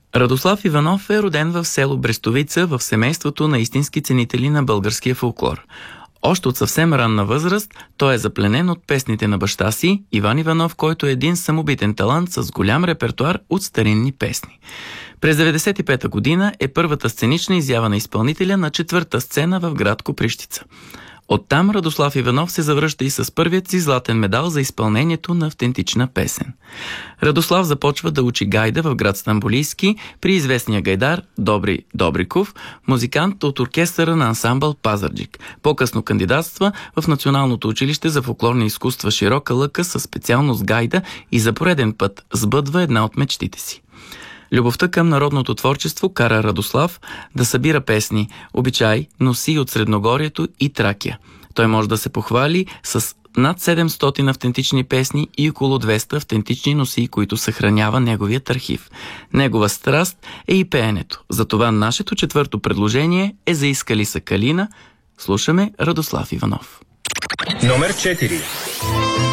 Радослав Иванов е роден в село Брестовица в семейството на истински ценители на българския фолклор. Още от съвсем ранна възраст той е запленен от песните на баща си, Иван Иванов, който е един самобитен талант с голям репертуар от старинни песни. През 1995 година е първата сценична изява на изпълнителя на четвърта сцена в град Копривщица. Оттам Радослав Иванов се завръща и с първият си златен медал за изпълнението на автентична песен. Радослав започва да учи гайда в град Стамболийски при известния гайдар Добри Добриков, музикант от оркестъра на ансамбъл Пазарджик. По-късно кандидатства в Националното училище за фолклорни изкуства Широка лъка със специалност гайда и за пореден път сбъдва една от мечтите си. Любовта към народното творчество кара Радослав да събира песни, обичай, носи от Средногорието и Тракия. Той може да се похвали с над 700 автентични песни и около 200 автентични носии, които съхранява неговият архив. Негова страст е и пеенето. Затова нашето четвърто предложение е "Заискали са калина". Слушаме Радослав Иванов. Номер 4.